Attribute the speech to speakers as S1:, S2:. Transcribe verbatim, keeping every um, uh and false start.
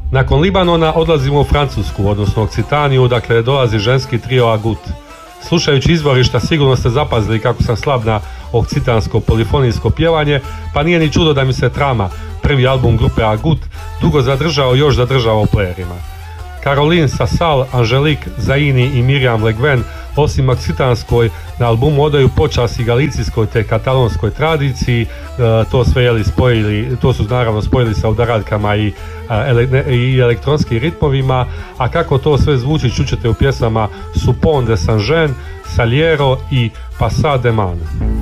S1: Nakon Libanona odlazimo u Francusku, odnosno Okcitaniju, dakle dolazi ženski trio Agut. Slušajući izvorišta sigurno ste zapazili kako sam slab na okcitansko polifonijsko pjevanje, pa nije ni čudo da mi se Trama, prvi album grupe Agut, dugo zadržao i još zadržava u playerima. Caroline Sassal, Angelique Zaini i Miriam Legven, osim okcitanskoj, na albumu odaju počast i galicijskoj te katalonskoj tradiciji, e, to sve jeli spojili, to su naravno spojili sa udaravkama i, ele, i elektronskim ritmovima, a kako to sve zvuči čućete u pjesama Supon de Saint-Jean, Saliero i Passat de Man.